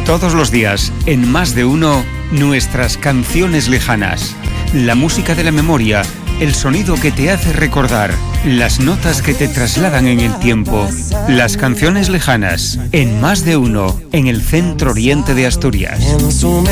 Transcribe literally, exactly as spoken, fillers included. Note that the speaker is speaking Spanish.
Todos los días, en Más de Uno, nuestras canciones lejanas. La música de la memoria, el sonido que te hace recordar, las notas que te trasladan en el tiempo. Las canciones lejanas, en Más de Uno, en el centro oriente de Asturias.